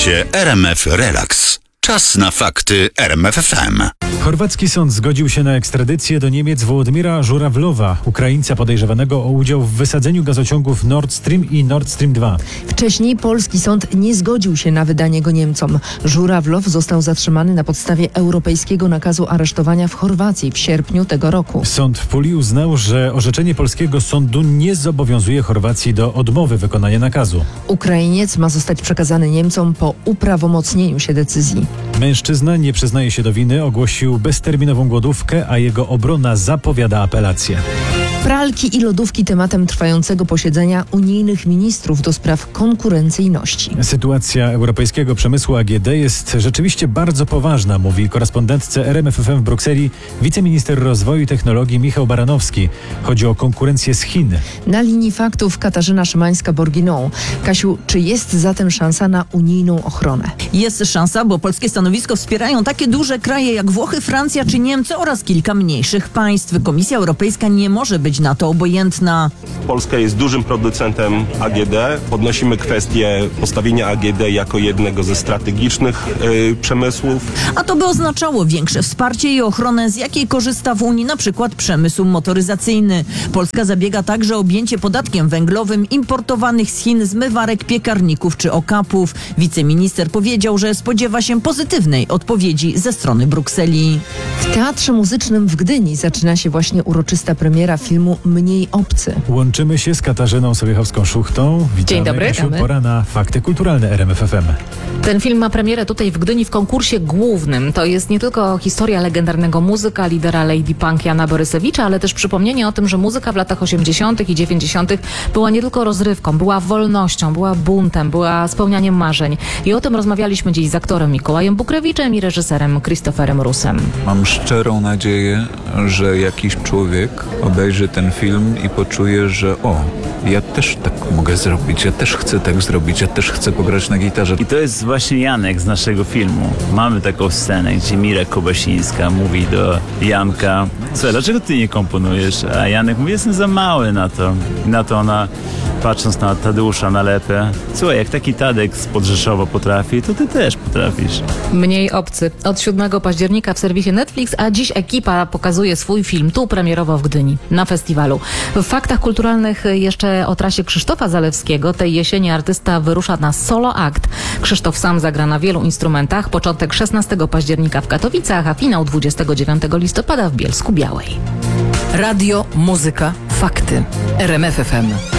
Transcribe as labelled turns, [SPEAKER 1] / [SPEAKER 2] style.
[SPEAKER 1] Słuchacie RMF Relax. Czas na fakty RMF FM.
[SPEAKER 2] Chorwacki sąd zgodził się na ekstradycję do Niemiec Wołodymyra Żurawlowa, Ukraińca podejrzewanego o udział w wysadzeniu gazociągów Nord Stream i Nord Stream 2.
[SPEAKER 3] Wcześniej polski sąd nie zgodził się na wydanie go Niemcom. Żurawlow został zatrzymany na podstawie europejskiego nakazu aresztowania w Chorwacji w sierpniu tego roku.
[SPEAKER 2] Sąd w Puli uznał, że orzeczenie polskiego sądu nie zobowiązuje Chorwacji do odmowy wykonania nakazu.
[SPEAKER 3] Ukrainiec ma zostać przekazany Niemcom po uprawomocnieniu się decyzji.
[SPEAKER 2] Mężczyzna nie przyznaje się do winy, ogłosił bezterminową głodówkę, a jego obrona zapowiada apelację.
[SPEAKER 3] Pralki i lodówki tematem trwającego posiedzenia unijnych ministrów do spraw konkurencyjności.
[SPEAKER 2] Sytuacja europejskiego przemysłu AGD jest rzeczywiście bardzo poważna, mówi korespondentce RMFFM w Brukseli wiceminister rozwoju i technologii Michał Baranowski. Chodzi o konkurencję z Chin.
[SPEAKER 3] Na linii faktów Katarzyna Szymańska-Borginą. Kasiu, czy jest zatem szansa na unijną ochronę?
[SPEAKER 4] Jest szansa, bo polskie stanowisko wspierają takie duże kraje jak Włochy, Francja czy Niemcy oraz kilka mniejszych państw. Komisja Europejska nie może być na to obojętna.
[SPEAKER 5] Polska jest dużym producentem AGD. Podnosimy kwestię postawienia AGD jako jednego ze strategicznych przemysłów.
[SPEAKER 4] A to by oznaczało większe wsparcie i ochronę, z jakiej korzysta w Unii na przykład przemysł motoryzacyjny. Polska zabiega także o objęcie podatkiem węglowym importowanych z Chin zmywarek, piekarników czy okapów. Wiceminister powiedział, że spodziewa się pozytywnej odpowiedzi ze strony Brukseli.
[SPEAKER 3] W Teatrze Muzycznym w Gdyni zaczyna się właśnie uroczysta premiera filmu Mniej obcy.
[SPEAKER 2] Łączymy się z Katarzyną Sobiechowską-Szuchtą. Witamy.
[SPEAKER 6] Dzień dobry.
[SPEAKER 2] Kasiu, pora na fakty kulturalne RMF FM.
[SPEAKER 6] Ten film ma premierę tutaj w Gdyni w konkursie głównym. To jest nie tylko historia legendarnego muzyka, lidera Lady Punk Jana Borysewicza, ale też przypomnienie o tym, że muzyka w latach 80. i 90. była nie tylko rozrywką, była wolnością, była buntem, była spełnianiem marzeń. I o tym rozmawialiśmy dziś z aktorem Mikołajem Bukrewiczem i reżyserem Christopherem Rusem.
[SPEAKER 7] Mam szczerą nadzieję, że jakiś człowiek obejrzy ten film i poczuje, że ja też tak mogę zrobić, ja też chcę tak zrobić, ja też chcę pograć na gitarze.
[SPEAKER 8] I to jest właśnie Janek z naszego filmu. Mamy taką scenę, gdzie Mira Kobasińska mówi do Janka: słuchaj, dlaczego ty nie komponujesz? A Janek mówi: jestem za mały na to. I na to ona, patrząc na Tadeusza Nalepę: słuchaj, jak taki Tadek spod Rzeszowa potrafi, to ty też potrafisz.
[SPEAKER 6] Mniej obcy. Od 7 października w serwisie Netflix, a dziś ekipa pokazuje swój film tu premierowo w Gdyni na festiwalu. W faktach kulturalnych jeszcze o trasie Krzysztofa Zalewskiego. Tej jesieni artysta wyrusza na solo akt. Krzysztof sam zagra na wielu instrumentach. Początek 16 października w Katowicach, a finał 29 listopada w Bielsku Białej.
[SPEAKER 9] Radio, muzyka, fakty. RMF FM.